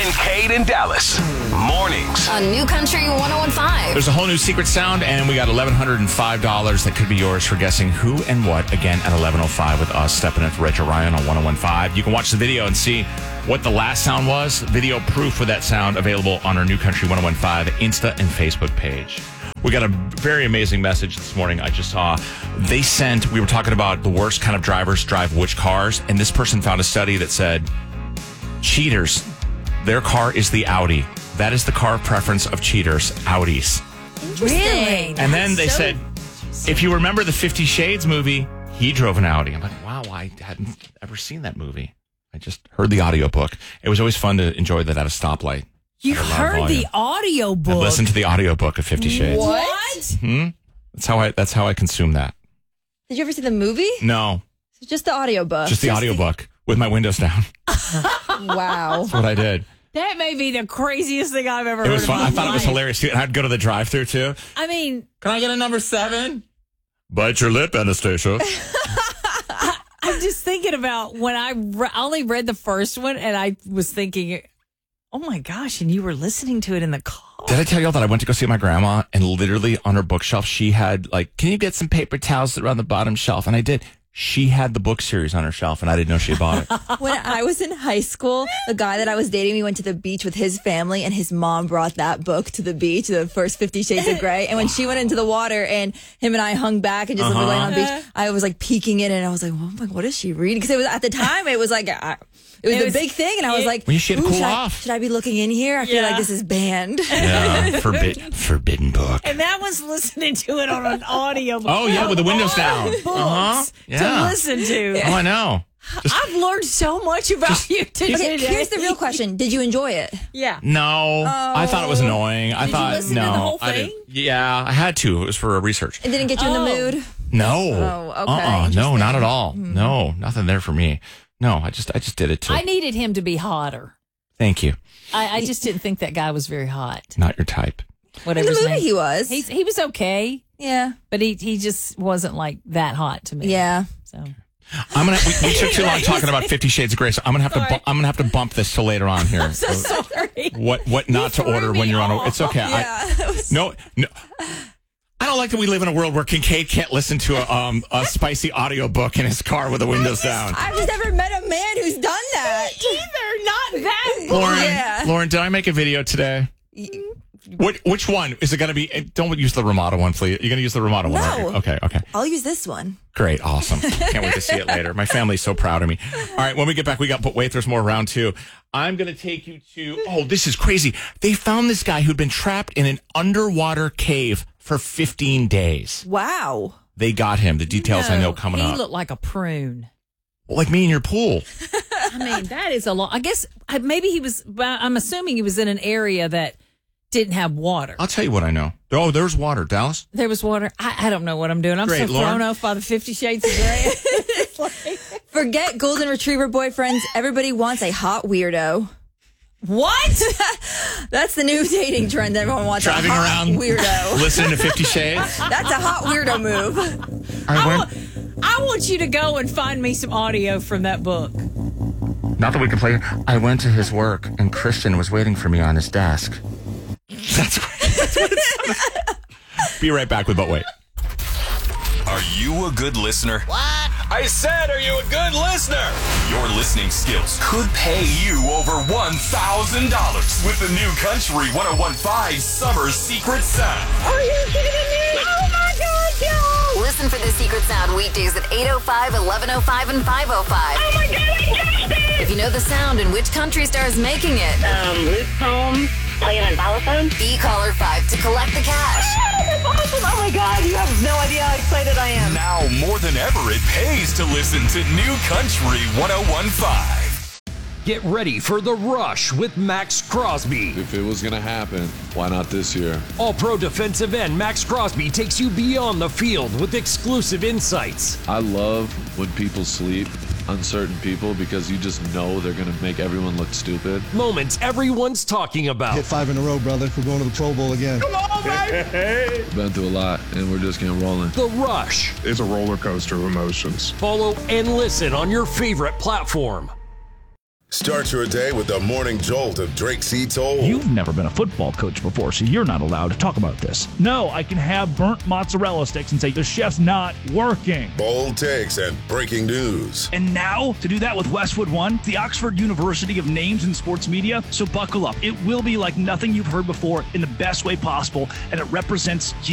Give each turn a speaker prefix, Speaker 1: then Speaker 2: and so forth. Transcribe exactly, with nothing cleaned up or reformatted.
Speaker 1: Kincaid and Dallas. Mornings.
Speaker 2: On New Country ten fifteen.
Speaker 3: There's a whole new secret sound, and we got eleven oh five dollars that could be yours for guessing who and what, again, at eleven oh five with us, stepping in for Rachel Ryan on ten fifteen. You can watch the video and see what the last sound was. Video proof of that sound available on our New Country ten fifteen Insta and Facebook page. We got a very amazing message this morning I just saw. They sent, we were talking about the worst kind of drivers drive which cars, and this person found a study that said, cheaters, their car is the Audi. That is the car preference of cheaters, Audis.
Speaker 2: Really?
Speaker 3: And then they
Speaker 2: so
Speaker 3: said, if you remember the Fifty Shades movie, he drove an Audi. I'm like, wow, I hadn't ever seen that movie. I just heard the audiobook. It was always fun to enjoy that at a stoplight.
Speaker 4: You heard the audio book?
Speaker 3: I listened to the audiobook of Fifty Shades.
Speaker 4: What?
Speaker 3: Hmm? That's how I that's how I consume that.
Speaker 5: Did you ever see the movie?
Speaker 3: No.
Speaker 5: Just the audiobook.
Speaker 3: Just the audiobook with my windows down.
Speaker 5: Wow.
Speaker 3: That's what I did.
Speaker 4: That may be the craziest thing I've ever
Speaker 3: It
Speaker 4: heard.
Speaker 3: was fun.
Speaker 4: In my
Speaker 3: I thought
Speaker 4: life.
Speaker 3: it was hilarious too. And I'd go to the drive-thru too.
Speaker 4: I mean,
Speaker 3: can I get a number seven? Bite your lip, Anastasia.
Speaker 4: I'm just thinking about when I, re- I only read the first one, and I was thinking, oh my gosh, and you were listening to it in the car.
Speaker 3: Did I tell y'all that I went to go see my grandma, and literally on her bookshelf she had like, can you get some paper towels that are on the bottom shelf? And I did. She had the book series on her shelf, and I didn't know she had bought it.
Speaker 5: When I was in high school, the guy that I was dating, we went to the beach with his family, and his mom brought that book to the beach, the first Fifty Shades of Grey. And when she went into the water, and him and I hung back and just
Speaker 3: Uh-huh.
Speaker 5: uh-huh. laying on the beach, I was like peeking in, and I was like, oh my, what is she reading? Because it was at the time, it was like, I, it was
Speaker 4: It
Speaker 5: the
Speaker 4: was-
Speaker 5: big thing, and I was like,
Speaker 3: Well, you should
Speaker 5: "Ooh,
Speaker 3: cool
Speaker 5: should I-
Speaker 3: off."
Speaker 5: should I be looking in here? I feel
Speaker 4: Yeah.
Speaker 5: like this is banned.
Speaker 3: Yeah, forbid, forbidden book.
Speaker 4: And that was listening to it on an audio.
Speaker 3: Oh, yeah, with the windows down.
Speaker 4: Books
Speaker 3: Uh-huh. Yeah.
Speaker 4: to listen to.
Speaker 3: Oh, I know. Just,
Speaker 4: I've learned so much about you today.
Speaker 5: Okay, here's the real question. Did you enjoy it?
Speaker 4: Yeah.
Speaker 3: no, I thought it was annoying. I
Speaker 4: Did you
Speaker 3: thought
Speaker 4: listen to
Speaker 3: no,
Speaker 4: the whole
Speaker 3: I
Speaker 4: thing?
Speaker 3: didn't. Yeah, I had to. It was for research.
Speaker 5: It didn't get you in
Speaker 4: Oh.
Speaker 5: the mood?
Speaker 3: No.
Speaker 5: Oh, okay.
Speaker 3: Uh-uh, no, not at all.
Speaker 4: Hmm.
Speaker 3: No, nothing there for me. No, I just, I just did it too.
Speaker 4: I needed him to be hotter.
Speaker 3: Thank you.
Speaker 4: I, I just didn't think that guy was very hot.
Speaker 3: Not your type.
Speaker 5: In
Speaker 4: Whatever
Speaker 5: the
Speaker 4: his
Speaker 5: movie
Speaker 4: name.
Speaker 5: he was.
Speaker 4: He's, he was okay,
Speaker 5: Yeah.
Speaker 4: but he he just wasn't like that hot to me.
Speaker 5: Yeah.
Speaker 4: So
Speaker 3: I'm gonna. We, we took too long talking about Fifty Shades of Grey, so I'm gonna have to.
Speaker 4: Sorry.
Speaker 3: Bu- I'm gonna have to bump this till later on here.
Speaker 4: so sorry.
Speaker 3: What what not to
Speaker 4: threw
Speaker 3: order when
Speaker 4: me
Speaker 3: you're on a.
Speaker 4: off.
Speaker 3: It's okay.
Speaker 5: Yeah.
Speaker 3: I, no no. I don't like that we live in a world where Kincaid can't listen to a um a spicy audiobook in his car with the windows down.
Speaker 5: I've just never met a man who's done that.
Speaker 4: Either not that.
Speaker 3: Lauren,
Speaker 5: Yeah.
Speaker 3: Lauren, did I make a video today? Which, which one is it going to be? Don't use the Ramada one, please. You're going to use the Ramada one. aren't you?
Speaker 5: No.
Speaker 3: Okay, okay.
Speaker 5: I'll use this one.
Speaker 3: Great, awesome. Can't wait to see it later. My family's so proud of me. All right, when we get back, we got, but wait, there's more round two. I'm going to take you to, oh, this is crazy. They found this guy who'd been trapped in an underwater cave for fifteen days.
Speaker 5: Wow.
Speaker 3: They got him. The details I know coming
Speaker 4: he
Speaker 3: up.
Speaker 4: looked like a prune.
Speaker 3: Like me in your pool.
Speaker 4: I mean, that is a lot. I guess I- maybe he was, well, I'm assuming he was in an area that didn't have water.
Speaker 3: I'll tell you what I know. Oh, there's water, Dallas.
Speaker 4: There was water. I, I don't know what I'm doing. I'm
Speaker 3: Great,
Speaker 4: so
Speaker 3: Lauren.
Speaker 4: thrown off by the Fifty Shades of Grey.
Speaker 5: Forget golden retriever boyfriends. Everybody wants a hot weirdo.
Speaker 4: What?
Speaker 5: That's the new dating trend. Everyone wants
Speaker 3: Driving
Speaker 5: a hot
Speaker 3: around,
Speaker 5: weirdo.
Speaker 3: listening to Fifty Shades.
Speaker 5: That's a hot weirdo move.
Speaker 3: All right,
Speaker 4: I
Speaker 3: Lauren.
Speaker 4: want, I want you to go and find me some audio from that book.
Speaker 3: Not that we can play. I went to his work, and Christian was waiting for me on his desk. That's what, that's what it's. Be right back with But Wait.
Speaker 1: Are you a good listener? What? I said, are you a good listener? Your listening skills could pay you over one thousand dollars with the New Country ten fifteen Summer Secret Sound.
Speaker 2: Are you kidding me? Oh my God, Joe! Listen for the secret sound weekdays at eight oh five, eleven oh five, and five oh five. Oh my God, I guessed it! If you know the sound and which country star is making it,
Speaker 6: Um, Luke Combs playing on xylophone.
Speaker 2: be caller five to collect the cash.
Speaker 6: That's awesome! Oh my God, you have no idea how excited I am.
Speaker 1: Now more than ever, it pays to listen to New Country ten fifteen.
Speaker 7: Get ready for The Rush with Max Crosby.
Speaker 8: If it was going to happen, why not this year?
Speaker 7: All-pro defensive end Max Crosby takes you beyond the field with exclusive insights.
Speaker 8: I love when people sleep on certain people because you just know they're going to make everyone look stupid.
Speaker 7: Moments everyone's talking about.
Speaker 9: Hit five in a row, brother. We're going to the Pro Bowl again.
Speaker 8: Been through a lot, and we're just getting rolling.
Speaker 7: The Rush.
Speaker 10: It's a roller coaster of emotions.
Speaker 7: Follow and listen on your favorite platform.
Speaker 10: Start your day with the morning jolt of Drake C. Toll.
Speaker 11: You've never been a football coach before, so you're not allowed to talk about this. No, I can have burnt mozzarella sticks and say the chef's not working.
Speaker 10: Bold takes and breaking news.
Speaker 11: And now, to do that with Westwood One, the Oxford University of Names in Sports Media. So buckle up. It will be like nothing you've heard before in the best way possible, and it represents